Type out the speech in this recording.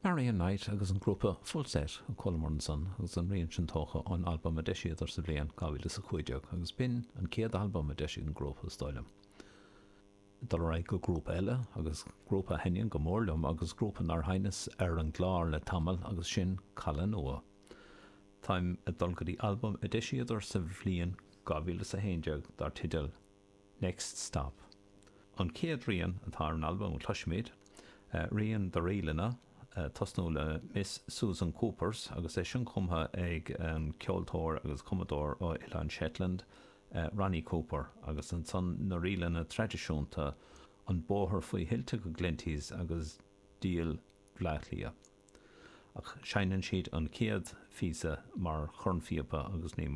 Marian Knight agus an grúpa Full Set a Colmore Son agus an rion sin tócha an album a deisiad ar sa bblion 2015 agus bin an céad album a deisiad an grúpa stáilm. Dal raibh go grúpa eile agus grúpa Hennion go mórlumm agus grúpa nar Hainis ar an glár le tamil agus sin Calla Nua. Táim a dul go dtí album a deisiad ar sa bblion 2011 dar tidal Next Stop. An céad rion atá an album Clushmaid, rion de réilena tasnú le Miss Susan Coopers agus é sin chumtha ag an ceoltóir agus commodór ó Ilan Shetland, Ronnie Cooper agus an son na riilena tradiisiúnta an bóthir faoi hilte go glinties agus díal bhleathlia. Ach seinnn siad an céad físa mar chornfiapa agus ní